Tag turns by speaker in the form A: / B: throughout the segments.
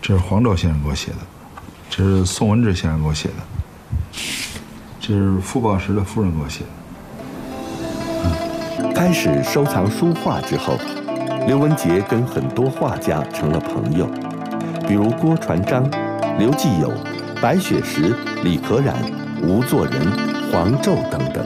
A: 这是黄胄先生给我写的，这是宋文志先生给我写的，这是傅抱石的夫人给我写的。
B: 开始收藏书画之后，刘文杰跟很多画家成了朋友，比如郭传章、刘继友、白雪石、李可染、吴作人、黄胄等等。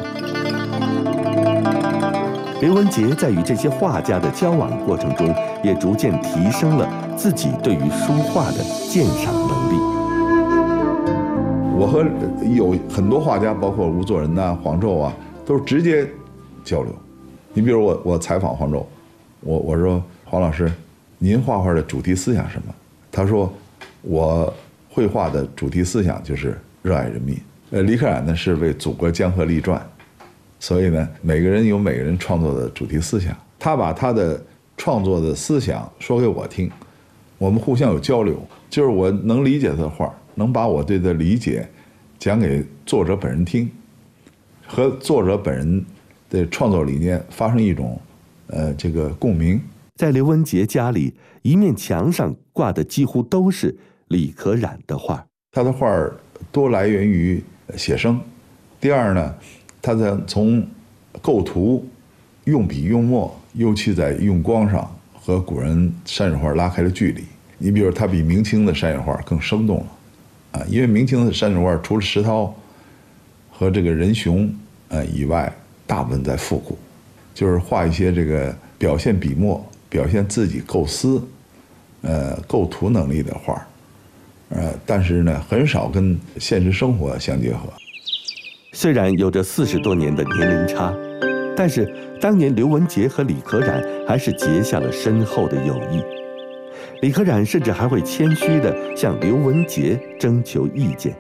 B: 刘文杰在与这些画家的交往过程中，也逐渐提升了自己对于书画的鉴赏能力。
A: 我和有很多画家，包括吴作人呐、黄胄啊，都是直接交流。你比如我采访黄胄，我说黄老师，您画画的主题思想是什么？他说我绘画的主题思想就是热爱人民。李可染呢是为祖国江河立传，所以呢每个人有每个人创作的主题思想，他把他的创作的思想说给我听，我们互相有交流，就是我能理解他的画，能把我对他的理解讲给作者本人听，和作者本人的创作理念发生一种这个共鸣。
B: 在刘文杰家里，一面墙上挂的几乎都是李可染的画。
A: 他的画多来源于写生，第二呢，他在从构图、用笔用墨，尤其在用光上和古人山水画拉开了距离。你比如他比明清的山水画更生动了，因为明清的山水画除了石涛和这个人熊以外，大部分在复古，就是画一些这个表现笔墨、表现自己构思、构图能力的画，但是呢，很少跟现实生活相结合。
B: 虽然有着40多年的年龄差，但是当年刘文杰和李可染还是结下了深厚的友谊。李可染甚至还会谦虚地向刘文杰征求意见。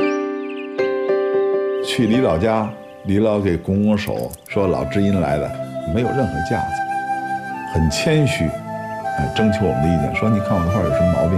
A: 去李老家，李老给拱拱手，说老知音来了，没有任何架子，很谦虚，征求我们的意见，说你看我的画有什么毛病？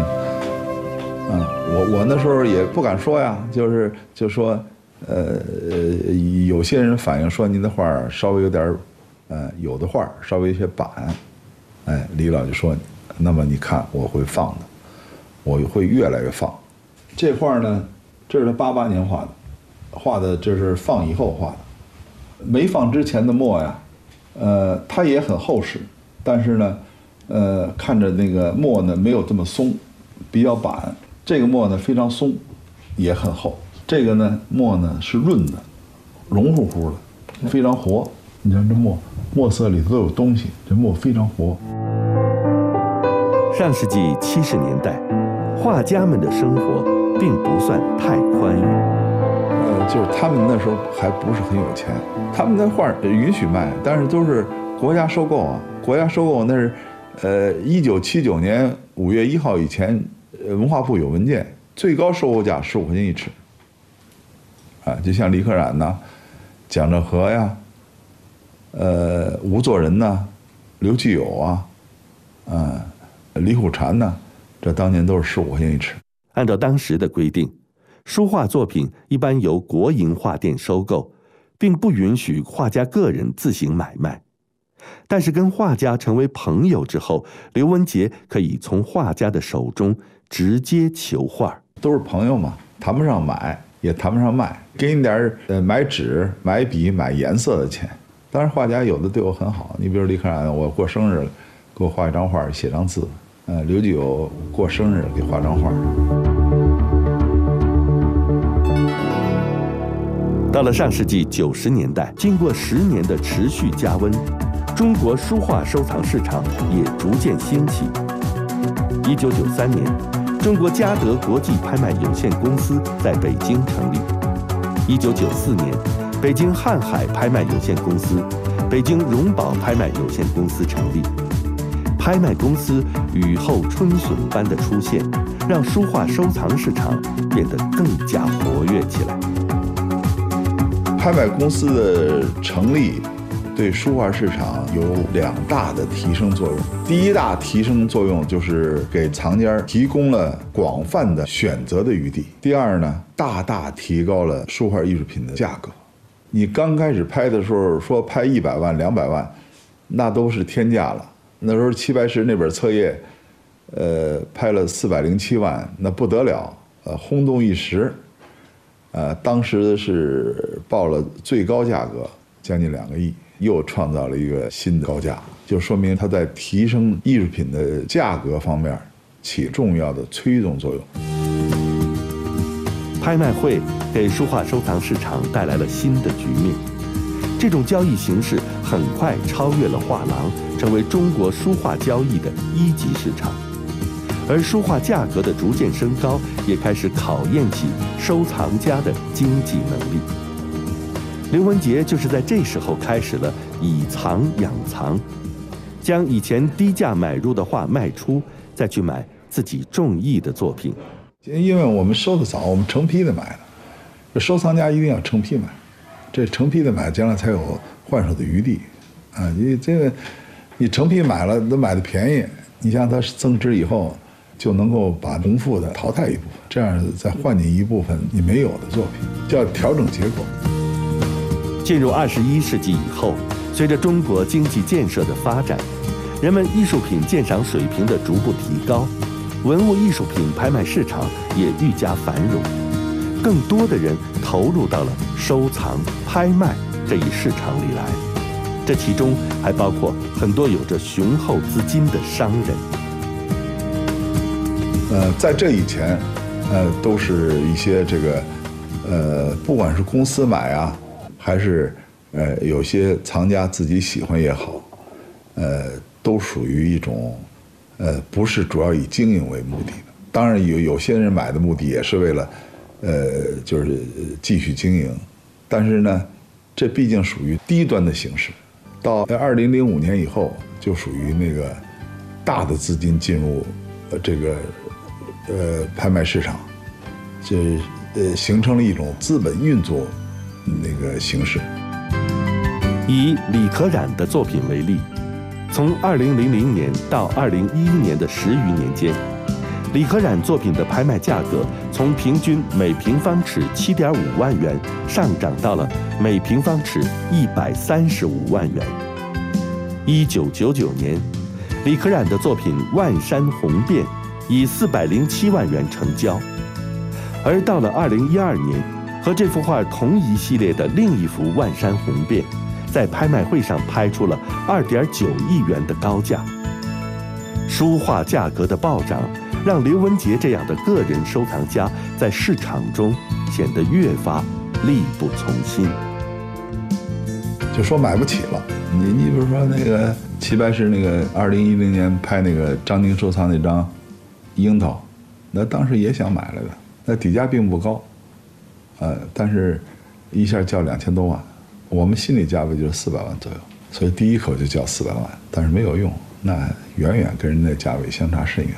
A: 我那时候也不敢说呀，就说，有些人反映说您的画稍微有点，有的画稍微有些板，李老就说，那么你看我会放的，我会越来越放。这画呢，这是他88年画的，这是放以后画的，没放之前的墨呀，它也很厚实，但是呢，看着那个墨呢没有这么松，比较板。这个墨呢非常松，也很厚。这个呢墨呢是润的，绒乎乎的，非常活。你看这墨色里头都有东西，这墨非常活。
B: 上世纪70年代，画家们的生活并不算太宽裕。
A: 就是他们那时候还不是很有钱，他们的画允许卖，但是都是国家收购啊。国家收购那是，1979年5月1号以前。文化部有文件，最高收购价15块钱一尺，就像李可染呐、蒋振和呀、吴作人呐、刘继友啊、李虎禅呐，这当年都是15块钱一尺。
B: 按照当时的规定，书画作品一般由国营画店收购，并不允许画家个人自行买卖。但是跟画家成为朋友之后，刘文杰可以从画家的手中直接求画。
A: 都是朋友嘛，谈不上买，也谈不上卖，给你点买纸、买笔、买颜色的钱。当然，画家有的对我很好，你比如李可染，我过生日给我画一张画，写张字；刘继友过生日给画张画。
B: 到了上世纪90年代，经过10年的持续加温，中国书画收藏市场也逐渐兴起。1993年，中国嘉德国际拍卖有限公司在北京成立。1994年，北京瀚海拍卖有限公司、北京荣宝拍卖有限公司成立。拍卖公司雨后春笋般的出现，让书画收藏市场变得更加活跃起来。
A: 拍卖公司的成立对书画市场有2大的提升作用。第一大提升作用就是给藏家提供了广泛的选择的余地。第二呢，大大提高了书画艺术品的价格。你刚开始拍的时候说拍100万、200万，那都是天价了。那时候齐白石那本册页， 拍了407万，那不得了，轰动一时，当时是报了最高价格将近2个亿，又创造了一个新的高价，就说明它在提升艺术品的价格方面起重要的推动作用。
B: 拍卖会给书画收藏市场带来了新的局面，这种交易形式很快超越了画廊，成为中国书画交易的1级市场。而书画价格的逐渐升高，也开始考验起收藏家的经济能力。刘文杰就是在这时候开始了以藏养藏，将以前低价买入的画卖出，再去买自己中意的作品。
A: 因为我们收的早，我们成批的买的，收藏家一定要成批买，这成批的买将来才有换手的余地啊！你这个你成批买了，都买的便宜，你像它增值以后，就能够把重复的淘汰一部分，这样再换进一部分你没有的作品，叫调整结构。
B: 进入21世纪以后，随着中国经济建设的发展，人们艺术品鉴赏水平的逐步提高，文物艺术品拍卖市场也愈加繁荣，更多的人投入到了收藏、拍卖这一市场里来。这其中还包括很多有着雄厚资金的商人。
A: 在这以前，都是一些这个，不管是公司买啊，还是有些藏家自己喜欢也好，都属于一种。不是主要以经营为目的的，当然有些人买的目的也是为了，就是继续经营，但是呢，这毕竟属于低端的形式。到2005年以后，就属于那个大的资金进入这个拍卖市场，这形成了一种资本运作那个形式。
B: 以李可染的作品为例。从2000年到2011年的10余年间，李可染作品的拍卖价格从平均每平方尺7.5万元上涨到了每平方尺135万元。1999年，李可染的作品《万山红遍》以407万元成交，而到了2012年，和这幅画同一系列的另一幅《万山红遍》。在拍卖会上拍出了2.9亿元的高价。书画价格的暴涨，让刘文杰这样的个人收藏家在市场中显得越发力不从心。
A: 就说买不起了，你比如说那个齐白石那个2010年拍那个张宁收藏那张樱桃，那当时也想买来的，那底价并不高，但是一下叫2000多万。我们心理价位就是400万左右，所以第一口就叫400万，但是没有用，那远远跟人家价位相差甚远。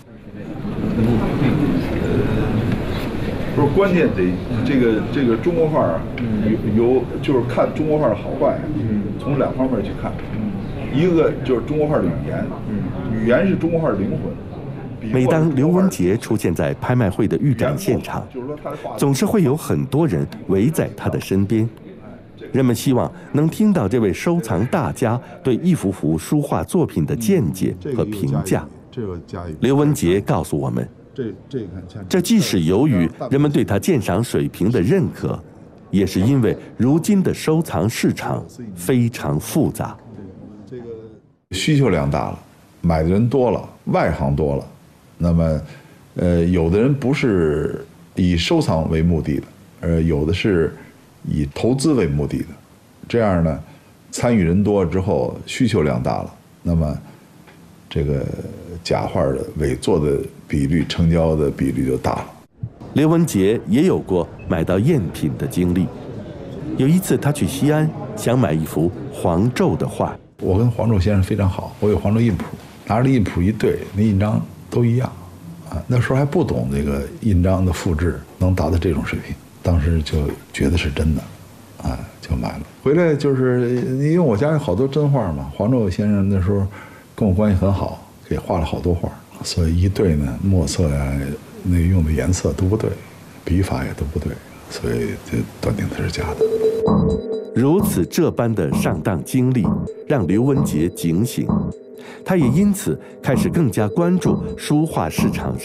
A: 不是关键得这个中国画啊，有就是看中国画的好坏，从2方面去看，一个就是中国画的语言，语言是中国画的灵魂。
B: 每当刘文杰出现在拍卖会的预展现场，总是会有很多人围在他的身边。人们希望能听到这位收藏大家对一幅幅书画作品的见解和评价。刘文杰告诉我们，这既是由于人们对他鉴赏水平的认可，也是因为如今的收藏市场非常复杂，
A: 需求量大了，买的人多了，外行多了，那么有的人不是以收藏为目的的，有的是以投资为目的的，这样呢，参与人多之后，需求量大了，那么这个假画的伪作的比率、成交的比率就大了。
B: 刘文杰也有过买到赝品的经历。有一次他去西安，想买一幅黄胄的画。
A: 我跟黄胄先生非常好，我有黄胄印谱，拿着印谱一对，那印章都一样，那时候还不懂这个印章的复制能达到这种水平。当时就觉得是真的，就买了。回来就是因为我家有好多真画嘛，黄胄先生那时候跟我关系很好，给画了好多画，所以一对呢，墨色呀，那用的颜色都不对，笔法也都不对，所以就断定它是假的。
B: 如此这般的上当经历，让刘文杰警醒， 他也因此开始更加关注书画市场